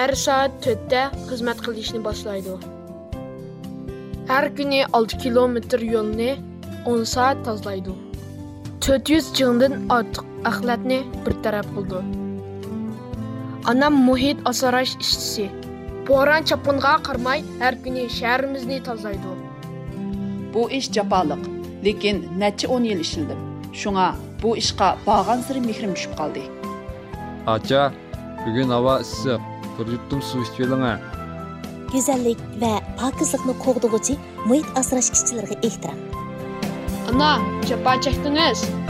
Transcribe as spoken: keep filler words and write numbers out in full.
Her soat to'rtda xizmat qilishni boshlaydi. Her kuni olti kilometr yo'lni o'n soat tozalaydi. to'rt yuz jingdan ortiq axlatni bir taraf qildi. Anam muhit asrash ishchisi. Bo'ron chapqinga qarmay har kuni shahrimizni tozalaydi. Bu ish jafoliq, lekin necha o'n yil ishildim. Shunga bu ishqa bag'an siri mehrim tushib qoldi. Acha, bugun havo issiq. Bir yuttum su ichib oling. Güzellik ve pakizlikni qo'g'dug'uchi muhit asrash ishchilariga ehtirom. Ana, jafo chekdingiz.